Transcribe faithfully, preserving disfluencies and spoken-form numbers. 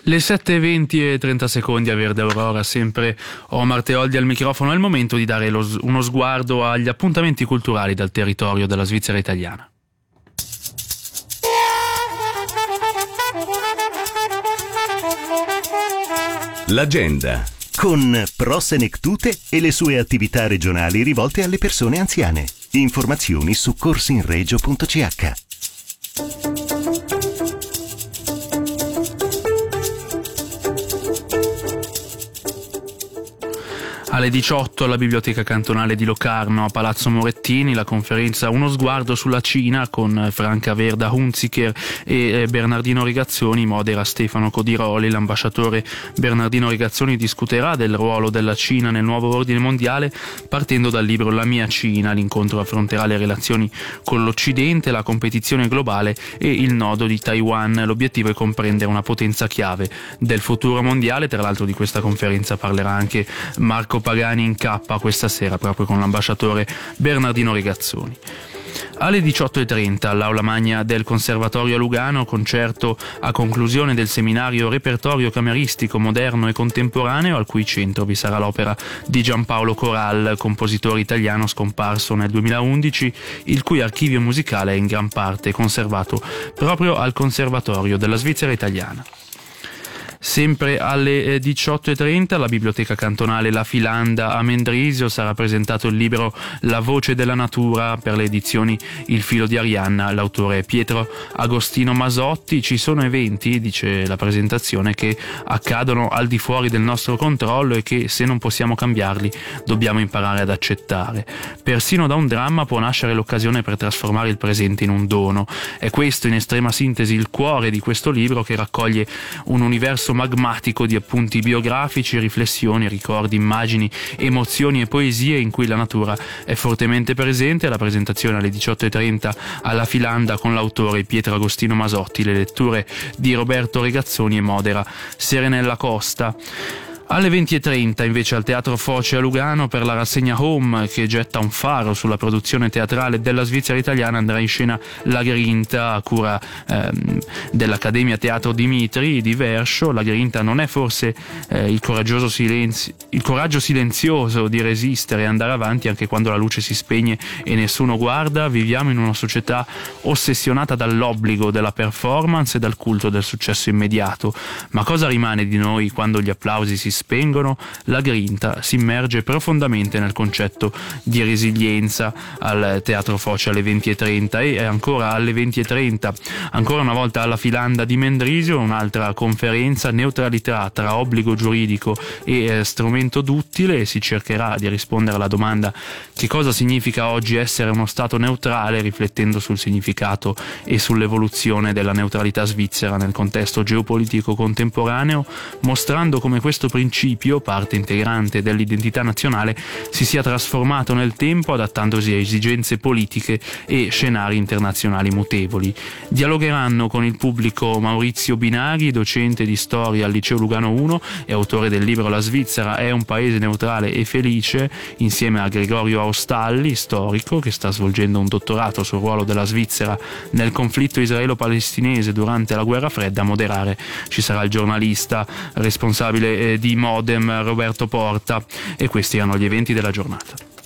Le sette e venti e trenta secondi a Verde Aurora, sempre Omar Teoldi al microfono. È il momento di dare lo, uno sguardo agli appuntamenti culturali dal territorio della Svizzera italiana. L'agenda con Pro Senectute e le sue attività regionali rivolte alle persone anziane. Informazioni su corsinregio punto c h. Alle diciotto alla Biblioteca Cantonale di Locarno a Palazzo Morettini la conferenza Uno sguardo sulla Cina con Franca Verda Hunziker e Bernardino Rigazzoni. Modera Stefano Codiroli. L'ambasciatore Bernardino Rigazzoni discuterà del ruolo della Cina nel nuovo ordine mondiale partendo dal libro La mia Cina. L'incontro affronterà le relazioni con l'Occidente, la competizione globale e il nodo di Taiwan. L'obiettivo è comprendere una potenza chiave del futuro mondiale. Tra l'altro di questa conferenza parlerà anche Marco Pagani in K questa sera proprio con l'ambasciatore Bernardino Rigazzoni. Alle diciotto e trenta all'Aula Magna del Conservatorio a Lugano, concerto a conclusione del seminario Repertorio cameristico moderno e contemporaneo, al cui centro vi sarà l'opera di Giampaolo Coral, compositore italiano scomparso nel duemilaundici, il cui archivio musicale è in gran parte conservato proprio al Conservatorio della Svizzera italiana. Sempre alle diciotto e trenta alla Biblioteca Cantonale La Filanda a Mendrisio sarà presentato il libro La voce della natura per le edizioni Il filo di Arianna. L'autore è Pietro Agostino Masotti. Ci sono eventi, dice la presentazione, che accadono al di fuori del nostro controllo e che, se non possiamo cambiarli, dobbiamo imparare ad accettare. Persino da un dramma può nascere l'occasione per trasformare il presente in un dono. È questo, in estrema sintesi, il cuore di questo libro, che raccoglie un universo magmatico di appunti biografici, riflessioni, ricordi, immagini, emozioni e poesie in cui la natura è fortemente presente. La presentazione alle diciotto e trenta alla Filanda con l'autore Pietro Agostino Masotti, le letture di Roberto Regazzoni e modera Serenella Costa. Alle venti e trenta invece al Teatro Foce a Lugano per la rassegna Home, che getta un faro sulla produzione teatrale della Svizzera italiana, andrà in scena La Grinta a cura ehm, dell'Accademia Teatro Dimitri di Verscio. La Grinta non è forse eh, il coraggioso silenzio, il coraggio silenzioso di resistere e andare avanti anche quando la luce si spegne e nessuno guarda. Viviamo in una società ossessionata dall'obbligo della performance e dal culto del successo immediato. Ma cosa rimane di noi quando gli applausi si spengono? La Grinta si immerge profondamente nel concetto di resilienza al Teatro Foce alle venti e trenta. E ancora alle venti e trenta, ancora una volta alla Filanda di Mendrisio, un'altra conferenza, neutralità tra obbligo giuridico e eh, strumento duttile. Si cercherà di rispondere alla domanda: che cosa significa oggi essere uno Stato neutrale, riflettendo sul significato e sull'evoluzione della neutralità svizzera nel contesto geopolitico contemporaneo, mostrando come questo principio, parte integrante dell'identità nazionale, si sia trasformato nel tempo adattandosi a esigenze politiche e scenari internazionali mutevoli. Dialogheranno con il pubblico Maurizio Binaghi, docente di storia al Liceo Lugano uno e autore del libro La Svizzera è un paese neutrale e felice, insieme a Gregorio Aostalli, storico che sta svolgendo un dottorato sul ruolo della Svizzera nel conflitto israelo-palestinese durante la guerra fredda. A moderare ci sarà il giornalista responsabile di Modem Roberto Porta. E questi erano gli eventi della giornata.